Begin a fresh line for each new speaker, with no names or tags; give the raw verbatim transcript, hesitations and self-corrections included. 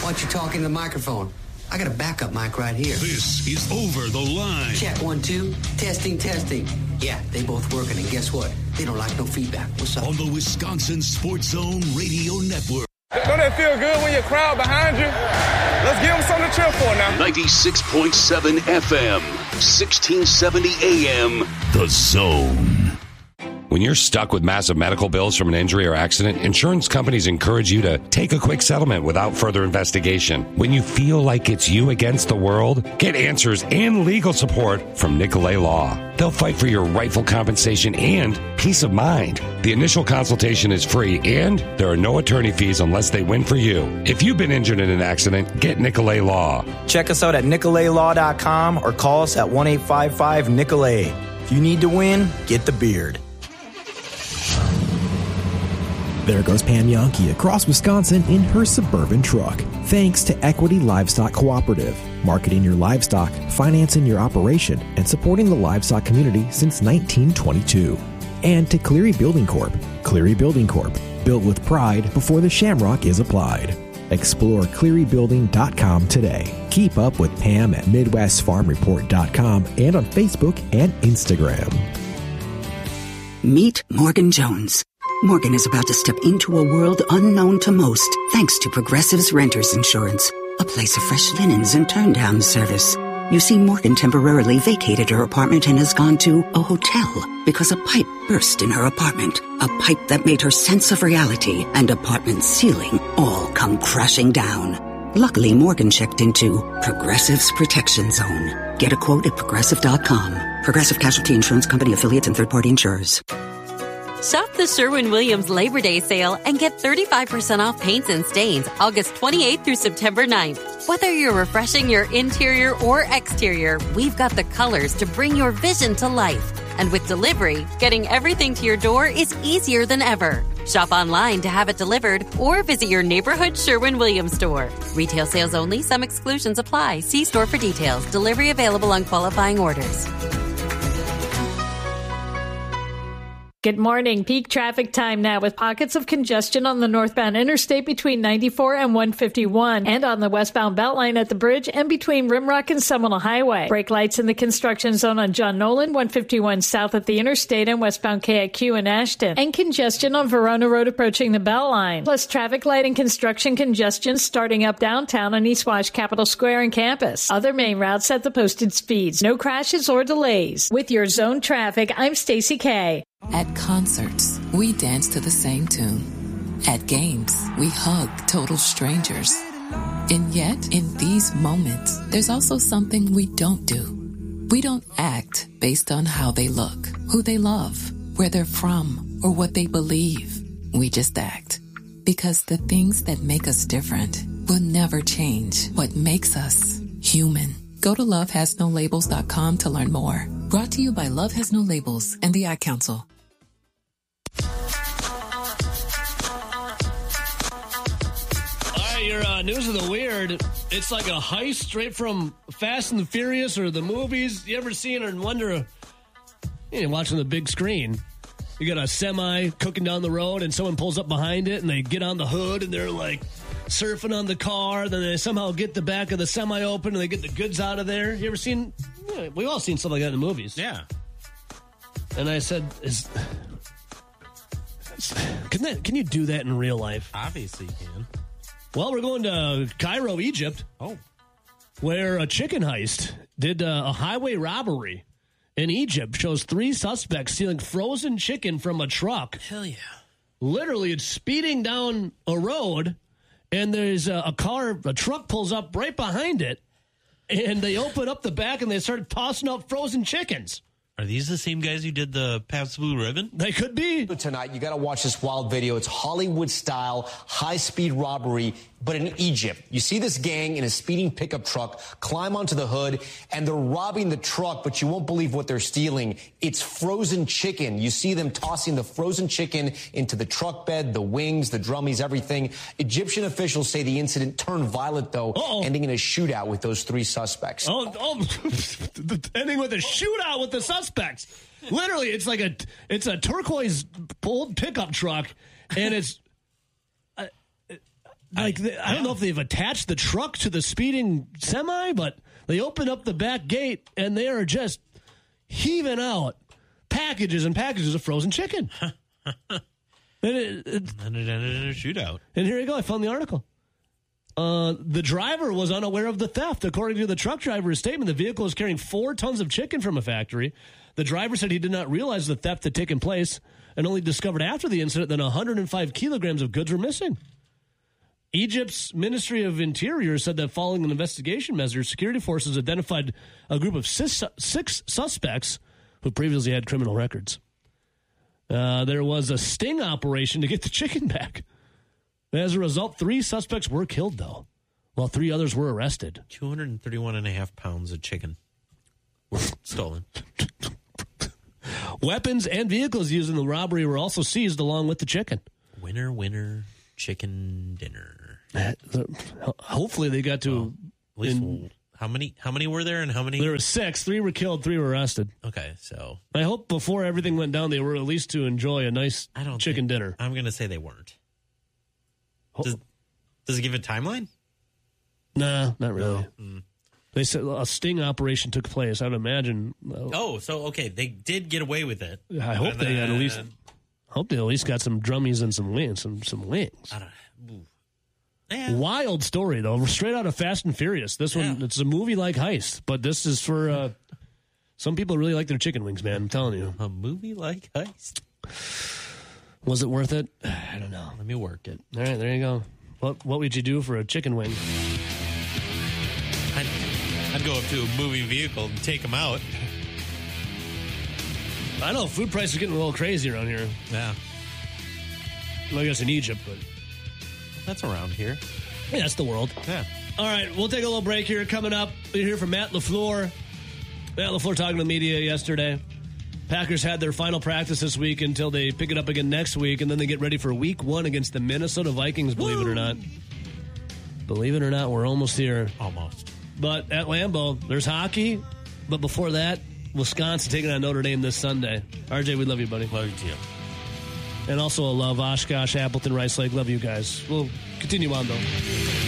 Watch you talking to the microphone. I got a backup mic right here.
This is Over the Line.
Check, one, two. Testing, testing. Yeah, they both working, and guess what? They don't like no feedback. What's up?
On the Wisconsin Sports Zone Radio Network.
Don't that feel good when your crowd behind you? Let's give them something to cheer for now.
ninety-six point seven F M, sixteen seventy A M, The Zone. When you're stuck with massive medical bills from an injury or accident, insurance companies encourage you to take a quick settlement without further investigation. When you feel like it's you against the world, get answers and legal support from Nicolay Law. They'll fight for your rightful compensation and peace of mind. The initial consultation is free, and there are no attorney fees unless they win for you. If you've been injured in an accident, get Nicolay Law.
Check us out at nicolay law dot com or call us at one eight five five Nicolay. If you need to win, get the beard.
There goes Pam Yankee across Wisconsin in her Suburban truck. Thanks to Equity Livestock Cooperative, marketing your livestock, financing your operation, and supporting the livestock community since nineteen twenty-two. And to Cleary Building Corp. Cleary Building Corp. Built with pride before the shamrock is applied. Explore cleary building dot com today. Keep up with Pam at midwest farm report dot com and on Facebook and Instagram.
Meet Morgan Jones. Morgan is about to step into a world unknown to most, thanks to Progressive's Renters Insurance, a place of fresh linens and turn-down service. You see, Morgan temporarily vacated her apartment and has gone to a hotel because a pipe burst in her apartment, a pipe that made her sense of reality and apartment ceiling all come crashing down. Luckily, Morgan checked into Progressive's Protection Zone. Get a quote at progressive dot com. Progressive Casualty Insurance Company, affiliates, and third-party insurers.
Shop the Sherwin-Williams Labor Day sale and get thirty-five percent off paints and stains August twenty-eighth through September ninth. Whether you're refreshing your interior or exterior, we've got the colors to bring your vision to life. And with delivery, getting everything to your door is easier than ever. Shop online to have it delivered or visit your neighborhood Sherwin-Williams store. Retail sales only. Some exclusions apply. See store for details. Delivery available on qualifying orders.
Good morning. Peak traffic time now with pockets of congestion on the northbound interstate between ninety-four and one fifty-one and on the westbound Beltline at the bridge and between Rimrock and Seminole Highway. Brake lights in the construction zone on John Nolan, one fifty-one south at the interstate and westbound K I Q in Ashton. And congestion on Verona Road approaching the Beltline. Plus traffic light and construction congestion starting up downtown on East Wash, Capitol Square and campus. Other main routes at the posted speeds. No crashes or delays. With your zone traffic, I'm Stacey K.
At concerts, we dance to the same tune. At games, we hug total strangers. And yet, in these moments, there's also something we don't do. We don't act based on how they look, who they love, where they're from, or what they believe. We just act. Because the things that make us different will never change what makes us human. Go to love has no labels dot com to learn more. Brought to you by Love Has No Labels and the Ad Council.
Your uh, news of the weird, it's like a heist straight from Fast and the Furious or the movies. You ever seen or wonder, you know, watching the big screen, you got a semi cooking down the road and someone pulls up behind it and they get on the hood and they're like surfing on the car. Then they somehow get the back of the semi open and they get the goods out of there. You ever seen, yeah, we've all seen stuff like that in the movies.
Yeah.
And I said, is, can that, can you do that in real life?
Obviously you can.
Well, we're going to Cairo, Egypt,
oh,
where a chicken heist did uh, a highway robbery in Egypt. Shows three suspects stealing frozen chicken from a truck.
Hell yeah.
Literally, it's speeding down a road, and there's a, a car, a truck pulls up right behind it, and they open up the back, and they start tossing out frozen chickens.
Are these the same guys who did the Pabst Blue Ribbon?
They could be.
Tonight, you got to watch this wild video. It's Hollywood-style, high-speed robbery, but in Egypt. You see this gang in a speeding pickup truck climb onto the hood, and they're robbing the truck, but you won't believe what they're stealing. It's frozen chicken. You see them tossing the frozen chicken into the truck bed, the wings, the drummies, everything. Egyptian officials say the incident turned violent, though, Uh-oh. ending in a shootout with those three suspects.
Oh, oh ending with a shootout with the suspects. Literally, it's like a it's a turquoise old pickup truck, and it's uh, like,
I,
they, I don't
yeah.
know if they've attached the truck to the speeding semi, but they open up the back gate and they are just heaving out packages and packages of frozen chicken. and, it, it,
and it ended in a shootout.
And here you go. I found the article. Uh, the driver was unaware of the theft. According to the truck driver's statement, the vehicle was carrying four tons of chicken from a factory. The driver said he did not realize the theft had taken place and only discovered after the incident that one hundred five kilograms of goods were missing. Egypt's Ministry of Interior said that following an investigation measure, security forces identified a group of six, six suspects who previously had criminal records. Uh, there was a sting operation to get the chicken back. As a result, three suspects were killed, though, while three others were arrested.
two hundred thirty-one and a half pounds of chicken were stolen.
Weapons and vehicles used in the robbery were also seized along with the chicken.
Winner, winner, chicken dinner.
Hopefully they got to...
Well, at least
in,
how many How many were there and how many?
There were six. Three were killed, three were arrested.
Okay, so...
I hope before everything went down, they were at least to enjoy a nice
I don't
chicken
think,
dinner.
I'm going to say they weren't. Does, does it give a timeline?
Nah, not really.
No. Mm.
They said a sting operation took place. I'd imagine. Uh,
oh, so okay, they did get away with it.
I hope they
then,
at least. Hope they at least got some drummies and some wings, some some wings.
I don't, yeah.
Wild story though, straight out of Fast and Furious. This one, yeah. It's a movie like heist, but this is for uh, some people really like their chicken wings. Man, I'm telling you,
a movie like heist.
Was it worth it? I don't know.
Let me work it.
All right, there you go. What what would you do for a chicken wing?
I'd, I'd go up to a moving vehicle and take them out.
I know food prices are getting a little crazy around here.
Yeah.
Well, I guess in Egypt, but
that's around here.
Yeah, that's the world.
Yeah.
All right, we'll take a little break here. Coming up, we'll hear from Matt LaFleur. Matt LaFleur talking to the media yesterday. Packers had their final practice this week until they pick it up again next week, and then they get ready for week one against the Minnesota Vikings, believe Woo! it or not. Believe it or not, we're almost here.
Almost.
But at Lambeau, there's hockey. But before that, Wisconsin taking on Notre Dame this Sunday. R J, we love you, buddy.
Love you, too.
And also a love Oshkosh, Appleton, Rice Lake. Love you guys. We'll continue on, though.